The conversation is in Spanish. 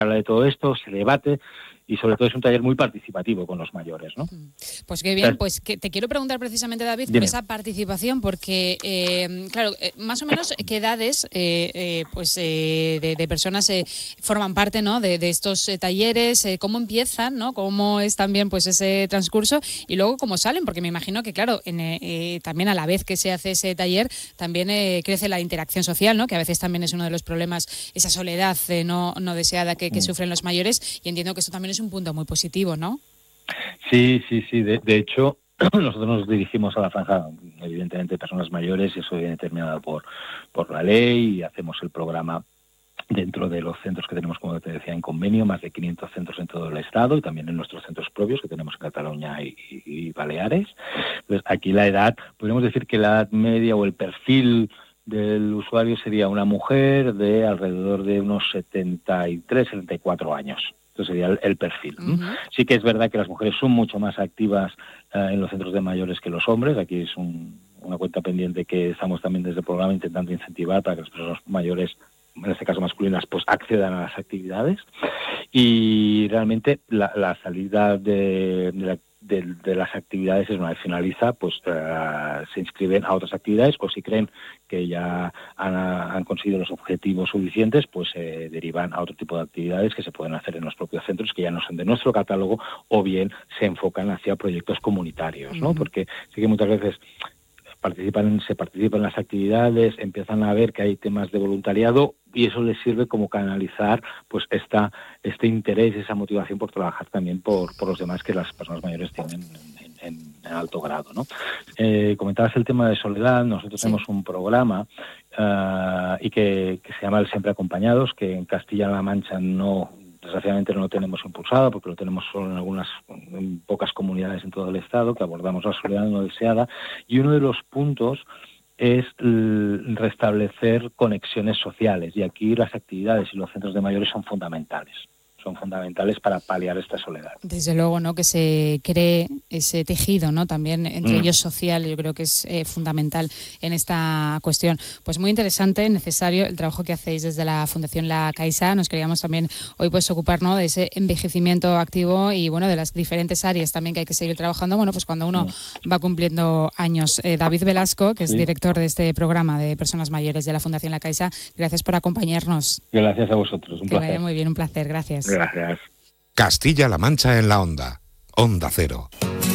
habla de todo esto, se debate y sobre todo es un taller muy participativo con los mayores, ¿no? Pues qué bien, pues que te quiero preguntar precisamente, David, por esa participación, porque, claro, más o menos qué edades de personas forman parte, ¿no?, de estos talleres, cómo empiezan, ¿no?, cómo es también pues ese transcurso y luego cómo salen, porque me imagino que, claro, también a la vez que se hace ese taller, también crece la interacción social, ¿no?, que a veces también es uno de los problemas, esa soledad no deseada que sufren los mayores, y entiendo que esto también es un punto muy positivo, ¿no? Sí. De hecho, nosotros nos dirigimos a la franja, evidentemente, de personas mayores, y eso viene determinado por la ley, y hacemos el programa dentro de los centros que tenemos, como te decía, en convenio, más de 500 centros en todo el Estado, y también en nuestros centros propios que tenemos en Cataluña y Baleares. Pues aquí la edad, podríamos decir que la edad media o el perfil del usuario sería una mujer de alrededor de unos 73, 74 años. Entonces sería el perfil. Uh-huh. Sí que es verdad que las mujeres son mucho más activas en los centros de mayores que los hombres. Aquí es una cuenta pendiente que estamos también desde el programa intentando incentivar para que las personas mayores, en este caso masculinas, pues accedan a las actividades. Y realmente la salida de las actividades es, una vez finaliza, pues se inscriben a otras actividades, o si creen que ya han conseguido los objetivos suficientes, pues se derivan a otro tipo de actividades que se pueden hacer en los propios centros, que ya no son de nuestro catálogo, o bien se enfocan hacia proyectos comunitarios, ¿no? Porque sí que muchas veces se participan en las actividades, empiezan a ver que hay temas de voluntariado, y eso les sirve como canalizar pues este interés, esa motivación por trabajar también por los demás, que las personas mayores tienen en alto grado, ¿no? Comentabas el tema de soledad. Nosotros tenemos un programa y que se llama el Siempre Acompañados, que en Castilla-La Mancha desgraciadamente no lo tenemos impulsado, porque lo tenemos solo en pocas comunidades en todo el Estado, que abordamos la soledad no deseada, y uno de los puntos es restablecer conexiones sociales, y aquí las actividades y los centros de mayores son fundamentales para paliar esta soledad. Desde luego, ¿no?, que se cree ese tejido, ¿no?, también entre ellos social. Yo creo que es fundamental en esta cuestión. Pues muy interesante, necesario el trabajo que hacéis desde la Fundación La Caixa. Nos queríamos también hoy pues ocupar, ¿no?, de ese envejecimiento activo y, bueno, de las diferentes áreas también que hay que seguir trabajando, bueno, pues cuando uno va cumpliendo años. David Velasco, que es director de este programa de personas mayores de la Fundación La Caixa, gracias por acompañarnos. Gracias a vosotros, un placer. Que vaya muy bien, un placer, gracias. Gracias. Castilla-La Mancha en la Onda. Onda Cero.